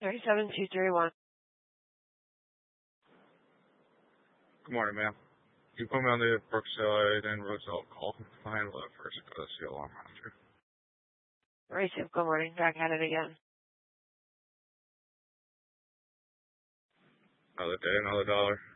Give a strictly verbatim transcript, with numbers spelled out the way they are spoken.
thirty-seven two three one. Good morning, ma'am. You put me on the Brookside and Roselle call. I'll handle that first. Got to see alarm manager. Racing, good morning. Back at it again. Another day, another dollar.